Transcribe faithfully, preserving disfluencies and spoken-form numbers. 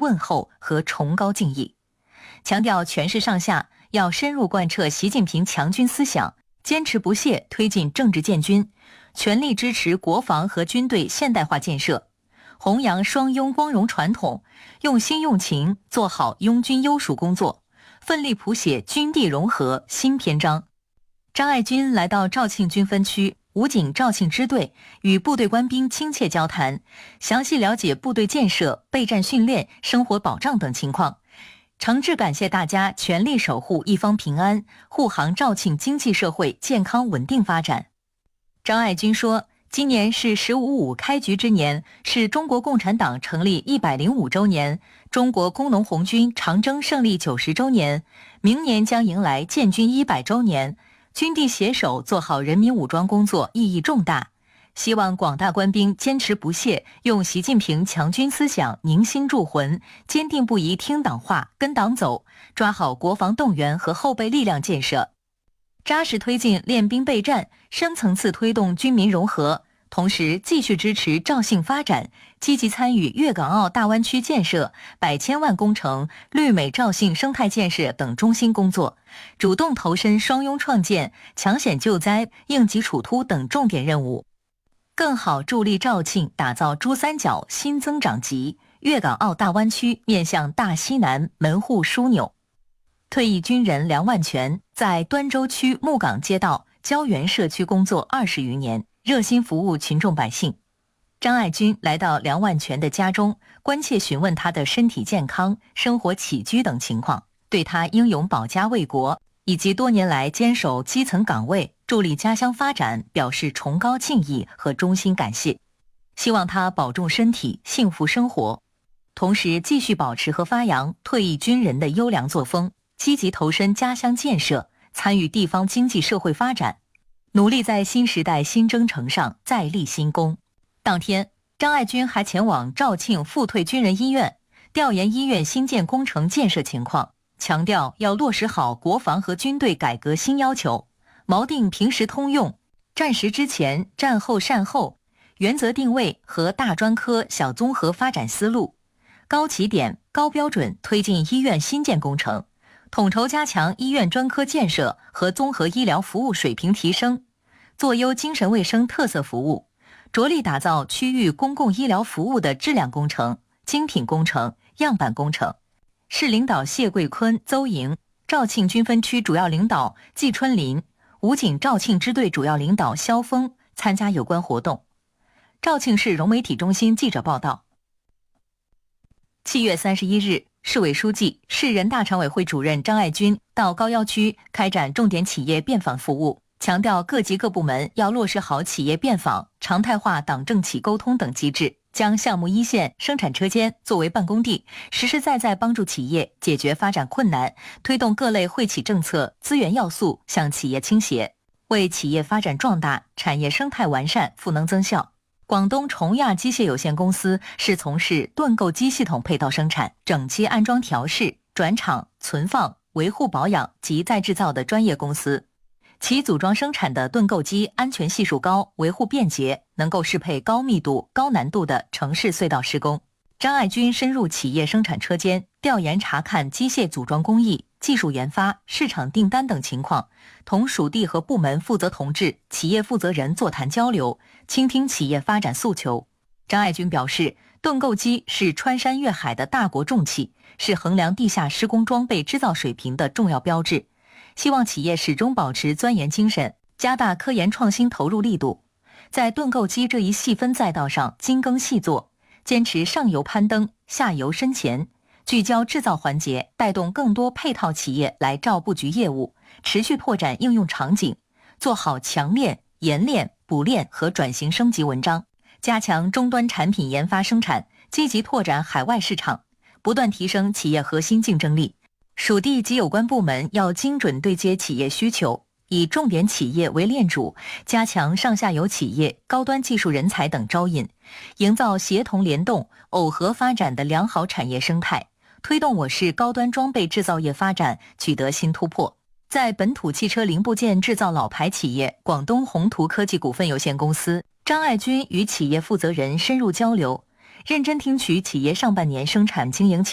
问候和崇高敬意，强调全市上下要深入贯彻习近平强军思想，坚持不懈推进政治建军，全力支持国防和军队现代化建设，弘扬双拥光荣传统，用心用情做好拥军优属工作，奋力谱写军地融合新篇章。张爱军来到肇庆军分区武警肇庆支队，与部队官兵亲切交谈，详细了解部队建设、备战训练、生活保障等情况，诚挚感谢大家全力守护一方平安，护航肇庆经济社会健康稳定发展。张爱军说，今年是十五五开局之年，是中国共产党成立一百零五周年，中国工农红军长征胜利九十周年，明年将迎来建军一百周年，军地携手做好人民武装工作意义重大，希望广大官兵坚持不懈，用习近平强军思想凝心铸魂，坚定不移听党话跟党走，抓好国防动员和后备力量建设，扎实推进练兵备战，深层次推动军民融合，同时继续支持肇庆发展，积极参与粤港澳大湾区建设、百千万工程、绿美肇庆生态建设等中心工作，主动投身双拥创建、抢险救灾、应急处突等重点任务，更好助力肇庆打造珠三角新增长极，粤港澳大湾区面向大西南门户枢纽。退役军人梁万全在端州区木岗街道胶原社区工作二十余年，热心服务群众百姓。张爱军来到梁万全的家中，关切询问他的身体健康、生活起居等情况，对他英勇保家卫国以及多年来坚守基层岗位、助力家乡发展表示崇高敬意和衷心感谢，希望他保重身体，幸福生活，同时继续保持和发扬退役军人的优良作风，积极投身家乡建设，参与地方经济社会发展，努力在新时代新征程上再立新功。当天，张爱军还前往肇庆复退军人医院，调研医院新建工程建设情况，强调要落实好国防和军队改革新要求，锚定平时通用、战时之前、战后善后原则定位和大专科、小综合发展思路，高起点、高标准推进医院新建工程，统筹加强医院专科建设和综合医疗服务水平提升，做优精神卫生特色服务，着力打造区域公共医疗服务的质量工程、精品工程、样板工程。市领导谢桂坤、邹莹，肇庆军分区主要领导季春林，武警肇庆支队主要领导肖峰参加有关活动。肇庆市融媒体中心记者报道。七月三十一日，市委书记、市人大常委会主任张爱军到高要区开展重点企业便访服务，强调各级各部门要落实好企业便访、常态化党政企沟通等机制，将项目一线、生产车间作为办公地，实实在在帮助企业解决发展困难，推动各类惠企政策、资源要素向企业倾斜，为企业发展壮大、产业生态完善赋能增效。广东崇亚机械有限公司是从事盾构机系统配套生产、整机安装调试、转厂、存放、维护保养及再制造的专业公司，其组装生产的盾构机安全系数高，维护便捷，能够适配高密度、高难度的城市隧道施工。张爱军深入企业生产车间，调研查看机械组装工艺、技术研发、市场订单等情况，同属地和部门负责同志、企业负责人座谈交流，倾听企业发展诉求。张爱军表示，盾构机是穿山越海的大国重器，是衡量地下施工装备制造水平的重要标志，希望企业始终保持钻研精神，加大科研创新投入力度，在盾构机这一细分赛道上精耕细作，坚持上游攀登、下游深潜，聚焦制造环节，带动更多配套企业来肇布局业务，持续拓展应用场景，做好强链、研链、补链和转型升级文章，加强终端产品研发生产，积极拓展海外市场，不断提升企业核心竞争力。属地及有关部门要精准对接企业需求，以重点企业为链主，加强上下游企业、高端技术人才等招引，营造协同联动、耦合发展的良好产业生态，推动我市高端装备制造业发展取得新突破。在本土汽车零部件制造老牌企业广东宏图科技股份有限公司，张爱军与企业负责人深入交流，认真听取企业上半年生产经营